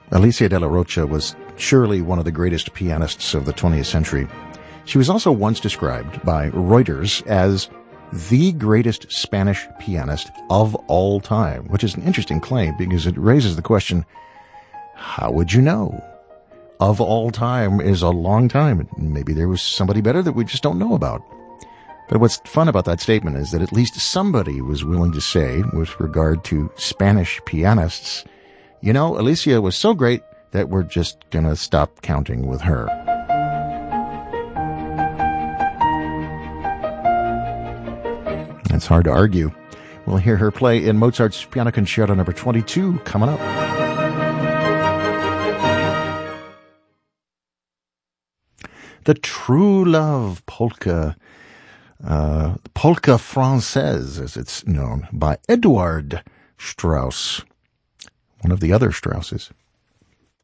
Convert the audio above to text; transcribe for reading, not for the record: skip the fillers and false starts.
Alicia de la Rocha was surely one of the greatest pianists of the 20th century. She was also once described by Reuters as the greatest Spanish pianist of all time, which is an interesting claim because it raises the question, how would you know? Of all time is a long time. Maybe there was somebody better that we just don't know about. But what's fun about that statement is that at least somebody was willing to say, with regard to Spanish pianists, you know, Alicia was so great that we're just going to stop counting with her. It's hard to argue. We'll hear her play in Mozart's Piano Concerto No. 22 coming up. The True Love Polka, Polka Française, as it's known, by Eduard Strauss, one of the other Strausses.